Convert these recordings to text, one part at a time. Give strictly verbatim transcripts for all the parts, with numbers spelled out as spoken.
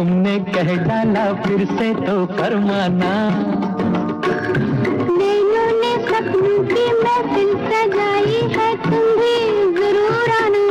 तुमने कह डाला फिर से तो कर माना। नैनों ने सपनों की महफिल सजाई है, तुम भी जरूर आना।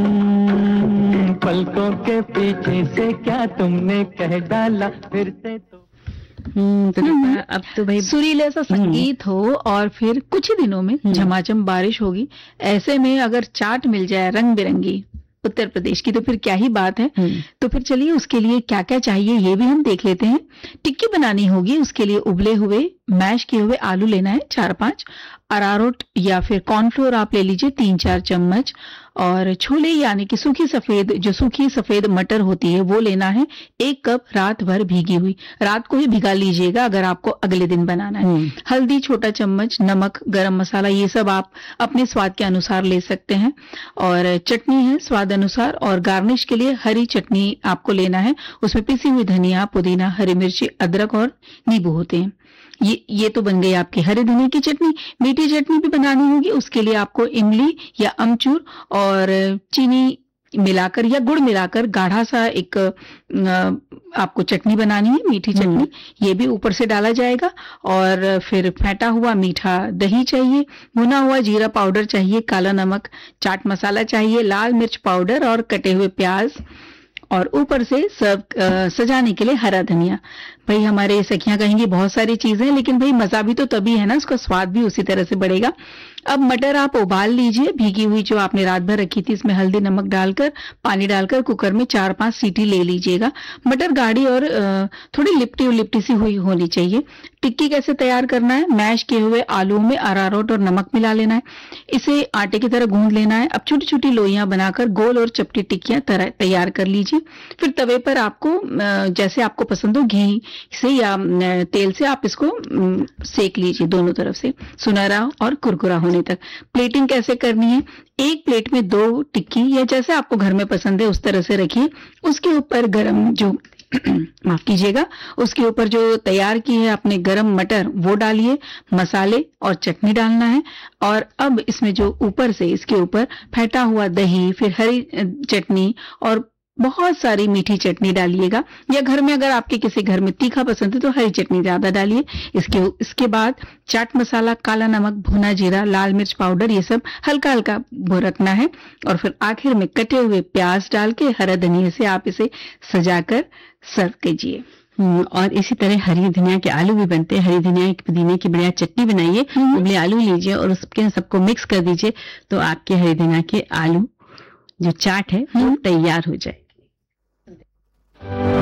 हम्म, पलकों के पीछे से क्या तुमने कह डाला फिर से तो। हम्म, तो देखा, अब तो भाई सुरीले सा संगीत हो और फिर कुछ ही दिनों में झमाझम बारिश होगी। ऐसे में अगर चाट मिल जाए रंग बिरंगी उत्तर प्रदेश की तो फिर क्या ही बात है। तो फिर चलिए उसके लिए क्या क्या चाहिए ये भी हम देख लेते हैं। टिक्की बनानी होगी, उसके लिए उबले हुए मैश किए हुए आलू लेना है चार पांच, अरारोट या फिर कॉर्नफ्लोर आप ले लीजिए तीन चार चम्मच, और छोले यानी कि सूखी सफेद जो सूखी सफेद मटर होती है वो लेना है एक कप, रात भर भीगी हुई, रात को ही भिगा लीजिएगा अगर आपको अगले दिन बनाना है। हल्दी छोटा चम्मच, नमक, गरम मसाला ये सब आप अपने स्वाद के अनुसार ले सकते हैं, और चटनी है स्वाद अनुसार, और गार्निश के लिए हरी चटनी आपको लेना है, उसमें पिसी हुई धनिया, पुदीना, हरी मिर्ची, अदरक और नींबू होते हैं। ये ये तो बन गई आपकी हरे धनिया की चटनी। मीठी चटनी भी बनानी होगी, उसके लिए आपको इमली या अमचूर और चीनी मिलाकर या गुड़ मिलाकर गाढ़ा सा एक आपको चटनी बनानी है, मीठी चटनी, ये भी ऊपर से डाला जाएगा। और फिर फेंटा हुआ मीठा दही चाहिए, भुना हुआ जीरा पाउडर चाहिए, काला नमक, चाट मसाला चाहिए, लाल मिर्च पाउडर और कटे हुए प्याज, और ऊपर से सर्व सजाने के लिए हरा धनिया। भाई हमारे सखियां कहेंगी बहुत सारी चीजें, लेकिन भाई मजा भी तो तभी है ना, उसका स्वाद भी उसी तरह से बढ़ेगा। अब मटर आप उबाल लीजिए, भीगी हुई जो आपने रात भर रखी थी, इसमें हल्दी नमक डालकर पानी डालकर कुकर में चार पांच सीटी ले लीजिएगा। मटर गाढ़ी और थोड़ी लिपटी लिपटी सी हुई होनी चाहिए। टिक्की कैसे तैयार करना है, मैश किए हुए आलू में अरारोट और नमक मिला लेना है, इसे आटे की तरह गूंद लेना है। अब छोटी छोटी लोइयां बनाकर गोल और चपटी टिक्कियां तैयार कर लीजिए। फिर तवे पर आपको जैसे आपको पसंद हो घी से या तेल से आप इसको सेक लीजिए दोनों तरफ से सुनहरा और कुरकुरा होने तक। प्लेटिंग कैसे करनी है, एक प्लेट में दो टिक्की या जैसे आपको घर में पसंद है उस तरह से रखिए, उसके ऊपर गरम जो माफ कीजिएगा, उसके ऊपर जो तैयार की है आपने गरम मटर वो डालिए, मसाले और चटनी डालना है, और अब इसमें जो ऊपर से इसके ऊपर फेंटा हुआ दही, फिर हरी चटनी और बहुत सारी मीठी चटनी डालिएगा, या घर में अगर आपके किसी घर में तीखा पसंद है तो हरी चटनी ज्यादा डालिए। इसके इसके बाद चाट मसाला, काला नमक, भुना जीरा, लाल मिर्च पाउडर ये सब हल्का हल्का रखना है, और फिर आखिर में कटे हुए प्याज डाल के हरा धनिया से आप इसे सजाकर सर्व कीजिए। और इसी तरह हरी धनिया के आलू भी बनते हैं। हरी धनिया की पुदीने की बढ़िया चटनी बनाइए, उबले आलू लीजिए और उसके सबको मिक्स कर दीजिए, तो आपके हरी धनिया के आलू जो चाट है वो तैयार हो जाए।